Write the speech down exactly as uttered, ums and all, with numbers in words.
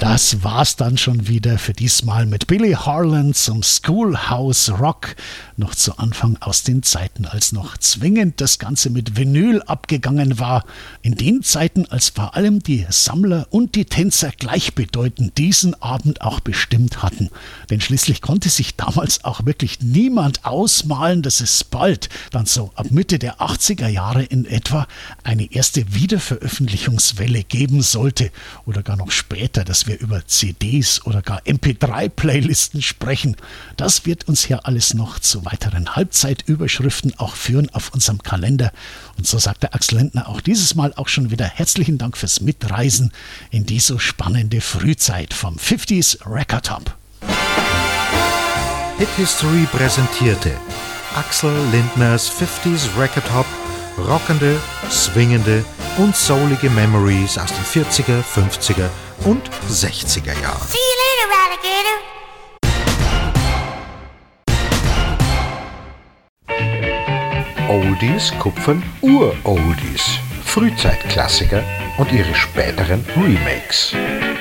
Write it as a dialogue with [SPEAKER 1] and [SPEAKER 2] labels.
[SPEAKER 1] Das war's dann schon wieder für diesmal mit Billy Harland zum Schoolhouse Rock. Noch zu Anfang aus den Zeiten, als noch zwingend das Ganze mit Vinyl abgegangen war. In den Zeiten, als vor allem die Sammler und die Tänzer gleichbedeutend diesen Abend auch bestimmt hatten. Denn schließlich konnte sich damals auch wirklich niemand ausmalen, dass es bald, dann so ab Mitte der achtziger Jahre in etwa, eine erste Wiederveröffentlichungswelle geben sollte. Oder gar noch später, dass wir über C Ds oder gar M P drei Playlisten sprechen. Das wird uns hier alles noch zu weiteren Halbzeitüberschriften auch führen auf unserem Kalender. Und so sagt der Axel Lindner auch dieses Mal auch schon wieder herzlichen Dank fürs Mitreisen in die so spannende Frühzeit vom fünfziger Record Hop.
[SPEAKER 2] Hit History präsentierte Axel Lindners fünfziger Record Hop, rockende, swingende und soulige Memories aus den vierziger, fünfziger und sechziger Jahren.
[SPEAKER 3] See you later, Alligator.
[SPEAKER 2] Oldies kupfern Ur-Oldies, Frühzeitklassiker und ihre späteren Remakes.